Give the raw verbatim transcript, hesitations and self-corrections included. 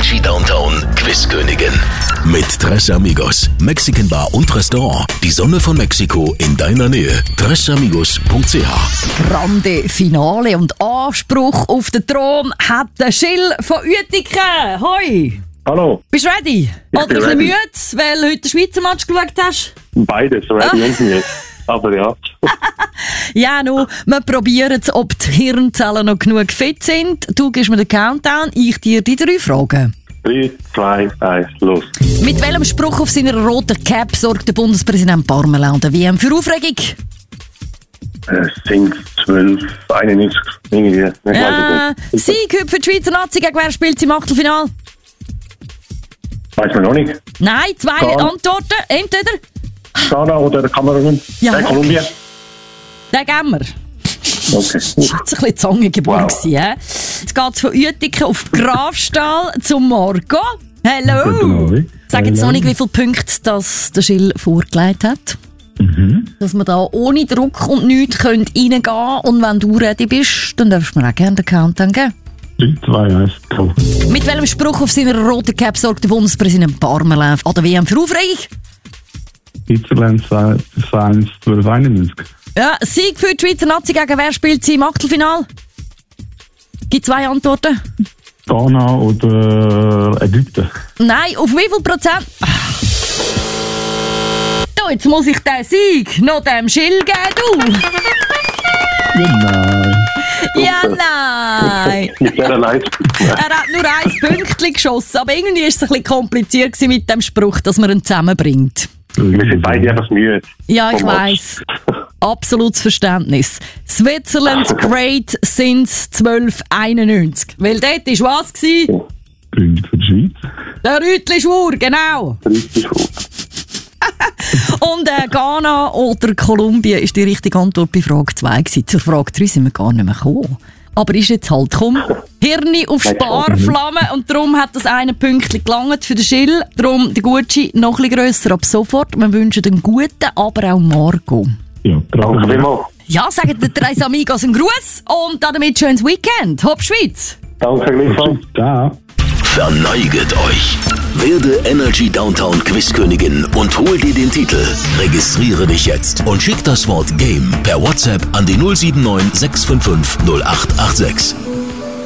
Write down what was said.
Energy Downtown Quizkönigin. Mit Tres Amigos, Mexican Bar und Restaurant. Die Sonne von Mexiko in deiner Nähe. tres amigos punkt c h. Grande Finale und Anspruch auf den Thron hat der Schill von Uetiken. Hoi! Hallo. Bist du ready? Ich Oder bin ein bisschen ready. müde, weil du heute den Schweizer Match geschaut hast? Beides, ready und müde. Aber ja. Ja, nur, wir probieren es, ob die Hirnzellen noch genug fit sind. Du gibst mir den Countdown, ich dir die drei Fragen. drei, zwei, eins, los. Mit welchem Spruch auf seiner roten Cap sorgt der Bundespräsident Parmelin an der W M für Aufregung? Es sind zwölf, einundneunzig, irgendwie. Ich Äh, weiß es nicht. Sieg heute für die Schweizer Nazi. Gegen wer spielt sie im Achtelfinale? Weiß man noch nicht. Nein, zwei Ghana. Antworten. Entweder Ghana oder Kamerun? Ja. Äh, Kolumbien? den geben wir. Okay. Das war jetzt ein bisschen Zangengeburt. Wow. Wow. Jetzt geht es von Uetiken auf Grafstall zum Marco. Hallo! Sag jetzt noch nicht, wie viele Punkte das der Schill vorgelegt hat. Mhm. Dass wir da ohne Druck und nichts reingehen können. Und wenn du ready bist, dann darfst du mir auch gerne den Countdown geben. drei, zwei, eins, go. Mit welchem Spruch auf seiner roten Cap sorgt der Bundespräsident Parmelin an der W M für Aufregung? Switzerland eins, zwölf, einundneunzig. Ja, Sieg für die Schweizer Nazi. Gegen wer spielt sie im Achtelfinale? Gibt zwei Antworten. Ghana oder Ägypten? Nein, auf wie viel Prozent? Ach. So, jetzt muss ich den Sieg noch dem Schill geben, du. Ja, nein. Ja, nein. Mit dieser Leistung. Er hat nur ein Pünktchen geschossen, aber irgendwie war es ein bisschen kompliziert gewesen mit dem Spruch, dass man ihn zusammenbringt. Wir sind beide etwas müde. Ja, ich Vom Match. weiss. Absolutes Verständnis. Switzerland's great since zwölf einundneunzig. Weil dort war was gewesen? Gründig für die Schweiz. Der Rütli-Schwur, genau. Richtig gut. Und äh, Ghana oder Kolumbien ist die richtige Antwort bei Frage zwei gewesen. Zur Frage drei sind wir gar nicht mehr gekommen. Aber ist jetzt halt, komm, Hirni auf Sparflamme und darum hat das eine Pünktchen gelangt für den Schill. Darum der Gucci noch ein bisschen grösser ab sofort. Wir wünschen den Guten, aber auch Marco. Ja, Danke bravo. vielmals. Ja, sagen den drei Amigos einen Gruß und damit schönes Weekend. Hopp Schweiz! Danke gleichfalls. Ciao. Verneiget euch. Werde Energy Downtown Quizkönigin und hol dir den Titel. Registriere dich jetzt und schick das Wort Game per WhatsApp an die null sieben neun sechs fünf fünf null acht acht sechs.